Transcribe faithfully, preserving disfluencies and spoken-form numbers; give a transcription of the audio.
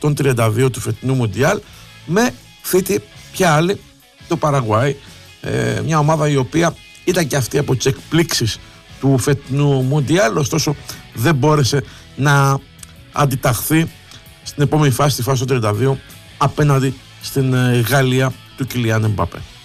των τριάντα δύο του φετινού Μουντιάλ, με θήτη ποια άλλη, το Παραγουάι, ε, μια ομάδα η οποία ήταν και αυτή από τις εκπλήξεις του φετινού Μουντιάλ, ωστόσο δεν μπόρεσε να αντιταχθεί στην επόμενη φάση, στη φάση των τριάντα δύο, απέναντι στην Γαλλία του Κιλιάν Εμπάπε.